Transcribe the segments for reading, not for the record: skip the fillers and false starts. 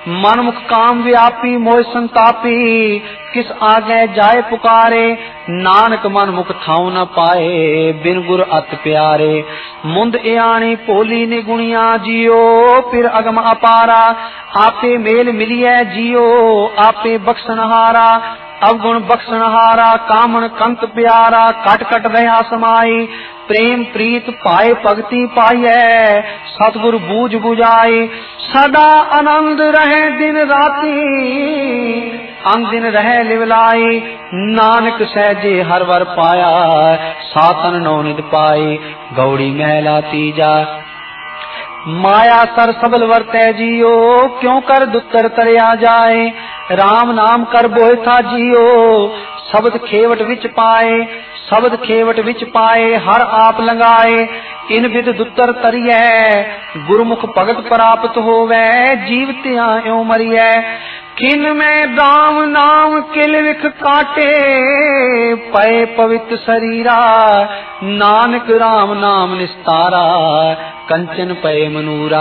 मनमुख काम व्यापी मोह संतापी, किस आगे जाए पुकारे। नानक मनमुख थाऊ न पाए, बिन गुर अत प्यारे। मुंद इयाणी भोली निगुणिया जियो, फिर अगम अपारा। आपे मेल मिलिए जियो, आपे बख्शनहारा। अवगुण बख्शनहारा, कामन कंत प्यारा। कट कट रहा समाई, प्रेम प्रीत पाए भगति पाइए। सतगुरु बूझ बुझाई, सदा आनंद रहे दिन राती। अंग दिन रहे लिवलाई, नानक सहजे हर वर पाया। सातन नौनित पाई, गौड़ी महला तीजा। माया सर सबल वर्तै जियो, क्यों कर दुत्तर तरया जाए। राम नाम कर बोए था जियो, शब्द खेवट विच पाए। शब्द खेवट विच पाए, हर आप लगाए। इन विद दुत्तर तरियै, गुरमुख भगत प्राप्त होवै। जीवतियां एवं मरियै, किन में दाम नाम किल विख काटे। पए पवित्र शरीरा, नानक राम नाम निस्तारा। कंचन पए मनूरा।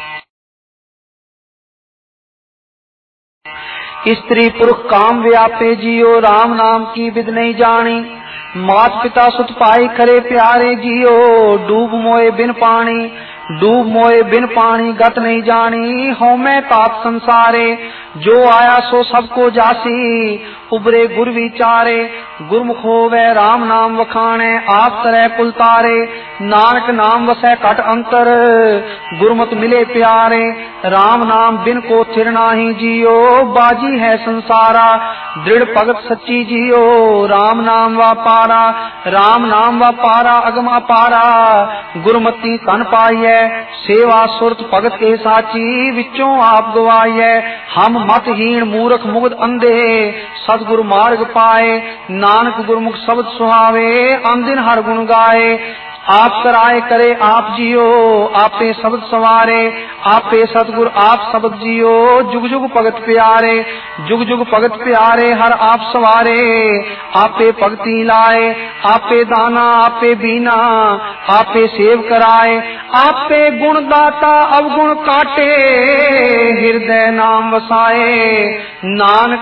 स्त्री पुरुष काम व्यापे जियो, राम नाम की विद नहीं जानी। मात पिता सुत पाई खरे प्यारे जियो, डूब मोए बिन पानी। डूब मोए बिन पानी गत नहीं जानी, हौ मैं तात संसारे। जो आया सो सबको जासी, उबरे गुर विचारे। गुरमुख होवे राम नाम वखाणे, आप तरह कुल तारे। नानक नाम वसै घट अंतर, गुरमत मिले प्यारे। राम नाम बिन को थिर नाही जियो, बाजी है संसारा। दृढ़ भगत सच्ची जियो, राम नाम वा पारा। राम नाम वा पारा अगम अपारा, गुरमती तन पाइए। सेवा सुरत भगत के साची, विचों आप गवाइए। हम मतहीन मूर्ख मुग्ध अंधे, सतगुरु मार्ग पाए। नानक गुरमुख शब्द सुहावे, अंदिन हर गुण गाए। आप कराए करे आप जियो, आपे शब्द सवारे। आपे सतगुर आप शब्द जियो, जुग जुग भगत प्यारे। जुग जुग भगत प्यारे, हर आप सवारे। आपे भक्ति लाए, आपे दाना आपे बीना। आपे सेव कराए, आपे गुण दाता अवगुण काटे। हृदय नाम वसाए, नानक